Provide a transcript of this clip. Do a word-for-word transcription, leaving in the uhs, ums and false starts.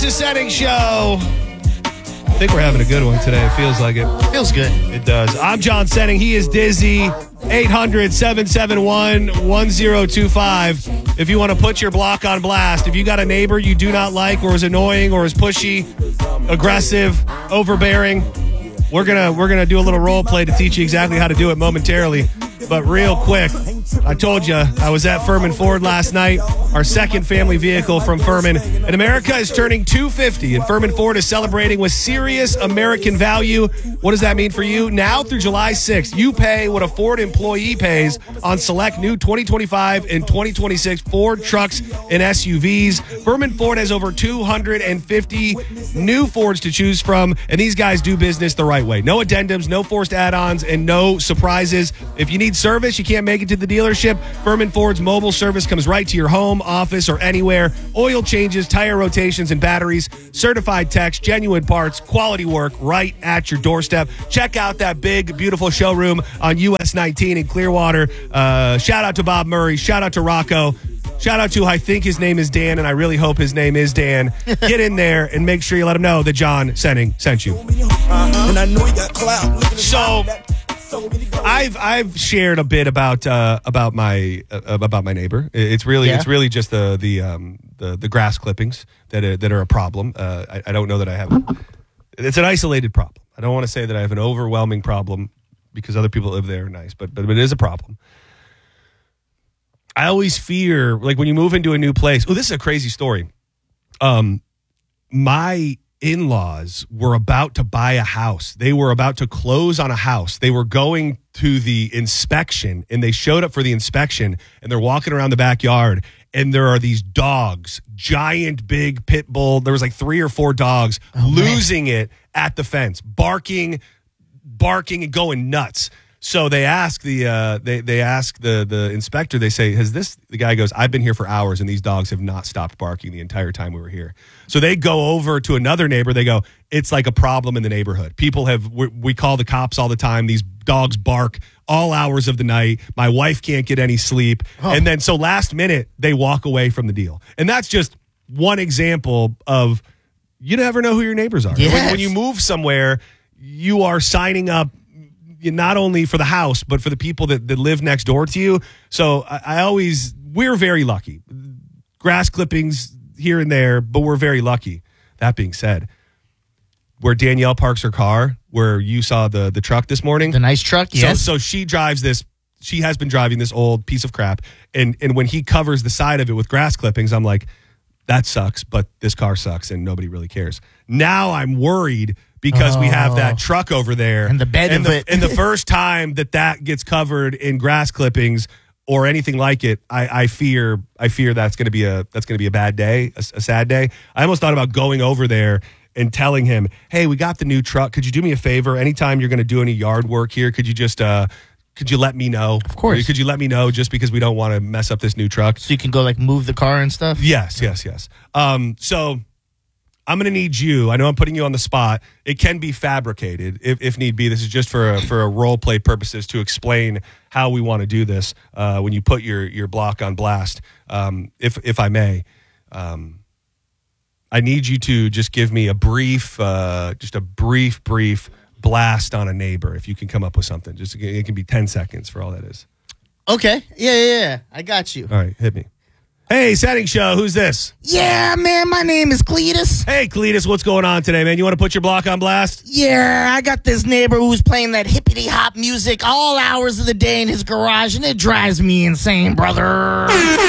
To Setting Show. I think we're having a good one today. It feels like it. Feels good. It does. I'm John Setting. He is Dizzy. eight hundred, seven seven one, one zero two five. If you want to put your block on blast, if you got a neighbor you do not like or is annoying or is pushy, aggressive, overbearing, we're gonna we're gonna do a little role play to teach you exactly how to do it momentarily. But real quick, I told you I was at Furman Ford last night, our second family vehicle from Furman. And America is turning two fifty, and Furman Ford is celebrating with serious American value. What does that mean for you? Now through July sixth, you pay what a Ford employee pays on select new twenty twenty-five and twenty twenty-six Ford trucks and S U Vs. Furman Ford has over two hundred fifty new Fords to choose from, and these guys do business the right way. No addendums, no forced add-ons, and no surprises. If you need service, you can't make it to the dealership, Furman Ford's mobile service comes right to your home, office, or anywhere. Oil changes, tire rotations, and batteries, certified techs, genuine parts, quality work right at your doorstep. Check out that big, beautiful showroom on U S nineteen in Clearwater. Uh, shout out to Bob Murray. Shout out to Rocco. Shout out to, I think his name is Dan, and I really hope his name is Dan. Get in there and make sure you let him know that John Setting sent you. So, I've I've shared a bit about uh, about my uh, about my neighbor. It's really yeah. it's really just the the um, the, the grass clippings that are, that are a problem. Uh, I, I don't know that I have. It's an isolated problem. I don't want to say that I have an overwhelming problem because other people live there are nice, but but it is a problem. I always fear, like when you move into a new place. Oh, this is a crazy story. Um, my in-laws were about to buy a house. They were about to close on a house. They were going to the inspection, and they showed up for the inspection, and they're walking around the backyard, and there are these dogs, giant, big pit bull. There was like three or four dogs oh, losing man. it at the fence, barking, barking, and going nuts. So they ask the uh, they they ask the the inspector. They say, "Has this?" The guy goes, "I've been here for hours, and these dogs have not stopped barking the entire time we were here." So they go over to another neighbor. They go, "It's like a problem in the neighborhood. People have we, we call the cops all the time. These dogs bark all hours of the night. My wife can't get any sleep." Oh. And then so last minute they walk away from the deal. And that's just one example of you never know who your neighbors are. Yes. When, when you move somewhere, you are signing up. Not only for the house, but for the people that, that live next door to you. So I, I always, we're very lucky. Grass clippings here and there, but we're very lucky. That being said, where Danielle parks her car, where you saw the, the truck this morning. The nice truck, yes. So, so she drives this, she has been driving this old piece of crap. And, and when he covers the side of it with grass clippings, I'm like, that sucks, but this car sucks and nobody really cares. Now I'm worried because oh. we have that truck over there. And the bed and of the, it. and the first time that that gets covered in grass clippings or anything like it, I, I fear I fear that's going to be a that's going to be a bad day, a, a sad day. I almost thought about going over there and telling him, "Hey, we got the new truck. Could you do me a favor? Anytime you're going to do any yard work here, could you just uh, could you let me know? Of course. Could you let me know just because we don't want to mess up this new truck? So you can go like move the car and stuff?" Yes, yes, yes. Um, so I'm going to need you. I know I'm putting you on the spot. It can be fabricated if, if need be. This is just for a, for a role play purposes to explain how we want to do this uh, when you put your, your block on blast, um, if if I may. Um, I need you to just give me a brief, uh, just a brief, brief blast on a neighbor if you can come up with something. Just it can be ten seconds for all that is. Okay. Yeah, yeah, yeah. I got you. All right, hit me. Hey, Setting Show, who's this? Yeah, man, my name is Cletus. Hey, Cletus, what's going on today, man? You want to put your block on blast? Yeah, I got this neighbor who's playing that hippity-hop music all hours of the day in his garage, and it drives me insane, brother.